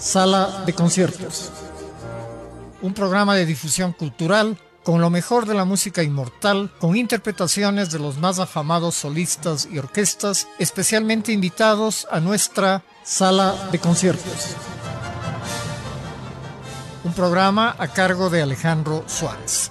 Sala de conciertos. Un programa de difusión cultural con lo mejor de la música inmortal, con interpretaciones de los más afamados solistas y orquestas, especialmente invitados a nuestra Sala de conciertos. Un programa a cargo de Alejandro Suárez.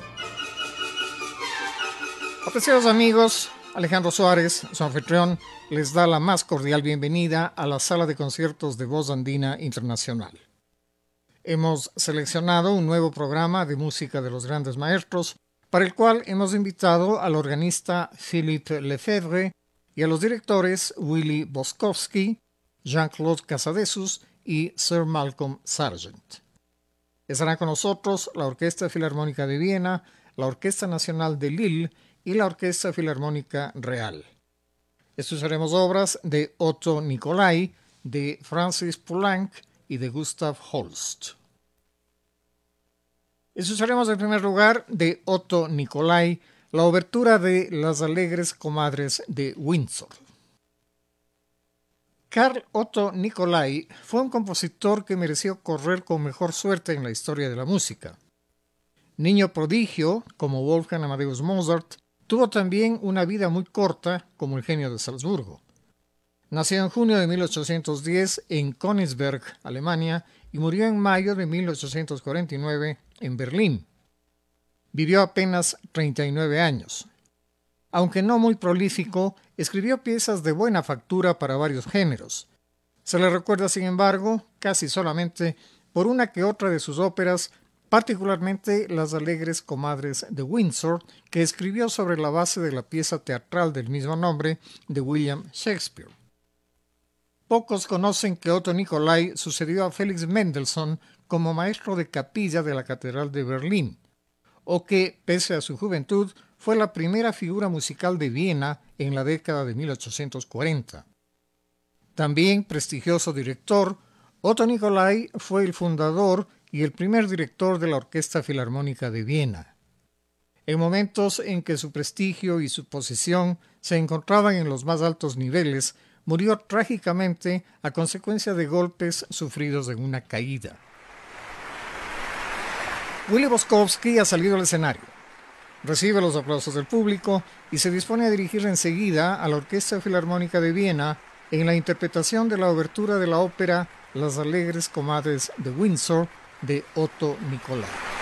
Apreciados amigos, Alejandro Suárez, su anfitrión, les da la más cordial bienvenida a la Sala de conciertos de Voz Andina Internacional. Hemos seleccionado un nuevo programa de música de los grandes maestros, para el cual hemos invitado al organista Philippe Lefebvre y a los directores Willy Boskovsky, Jean-Claude Casadesus y Sir Malcolm Sargent. Estarán con nosotros la Orquesta Filarmónica de Viena, la Orquesta Nacional de Lille y la Orquesta Filarmónica Real. Escucharemos obras de Otto Nicolai, de Francis Poulenc y de Gustav Holst. Escucharemos en primer lugar de Otto Nicolai la obertura de Las Alegres Comadres de Windsor. Carl Otto Nicolai fue un compositor que mereció correr con mejor suerte en la historia de la música. Niño prodigio, como Wolfgang Amadeus Mozart, tuvo también una vida muy corta, como el genio de Salzburgo. Nació en junio de 1810 en Königsberg, Alemania, y murió en mayo de 1849 en Berlín. Vivió apenas 39 años. Aunque no muy prolífico, escribió piezas de buena factura para varios géneros. Se le recuerda, sin embargo, casi solamente por una que otra de sus óperas, particularmente Las Alegres Comadres de Windsor, que escribió sobre la base de la pieza teatral del mismo nombre de William Shakespeare. Pocos conocen que Otto Nicolai sucedió a Felix Mendelssohn como maestro de capilla de la Catedral de Berlín, o que, pese a su juventud, fue la primera figura musical de Viena en la década de 1840. También prestigioso director, Otto Nicolai fue el fundador y el primer director de la Orquesta Filarmónica de Viena. En momentos en que su prestigio y su posición se encontraban en los más altos niveles, murió trágicamente a consecuencia de golpes sufridos en una caída. Willy Boskovsky ha salido al escenario. Recibe los aplausos del público y se dispone a dirigir enseguida a la Orquesta Filarmónica de Viena en la interpretación de la obertura de la ópera Las Alegres Comadres de Windsor de Otto Nicolai.